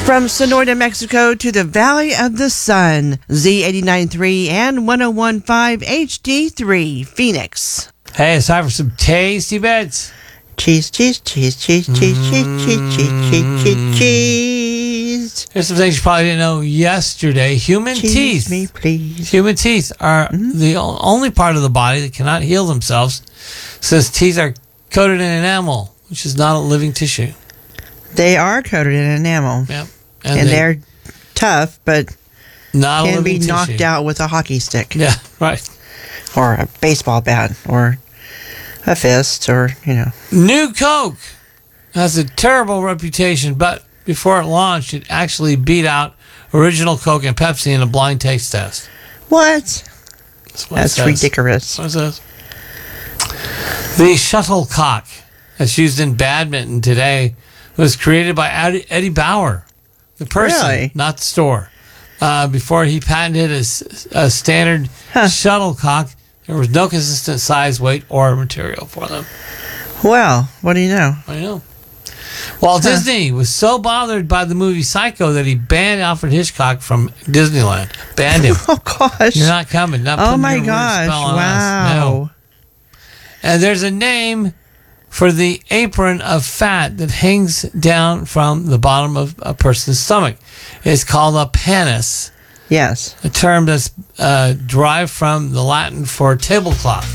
From Sonora, Mexico to the Valley of the Sun, Z89.3 and 101.5 HD3, Phoenix. Hey, it's time for some tasty bits. Cheese, cheese, cheese, cheese, cheese, cheese, cheese, cheese, cheese, cheese, cheese. Here's some things you probably didn't know yesterday. Human teeth. Me, please. Human teeth are the only part of the body that cannot heal themselves, since teeth are coated in enamel, which is not a living tissue. They are coated in enamel. Yep. And they're tough, but not can be tissue. knocked out with a hockey stick. Yeah, right. Or a baseball bat, or a fist, or, New Coke has a terrible reputation, but before it launched, it actually beat out original Coke and Pepsi in a blind taste test. What? That's ridiculous. What it says. The shuttlecock that's used in badminton today was created by Eddie Bauer, the person, Really? not the store. Before he patented a standard shuttlecock, there was no consistent size, weight, or material for them. Well, what do you know? I know. Walt Disney was so bothered by the movie Psycho that he banned Alfred Hitchcock from Disneyland. Banned him. Oh, gosh. You're not coming. Not Oh, putting my your weird gosh. spell on us. Wow. No. And there's a name for the apron of fat that hangs down from the bottom of a person's stomach. It's called a pannus. Yes. A term that's derived from the Latin for tablecloth.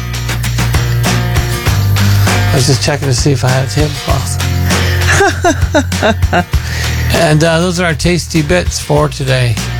I was just checking to see if I had a tablecloth. And those are our tasty bits for today.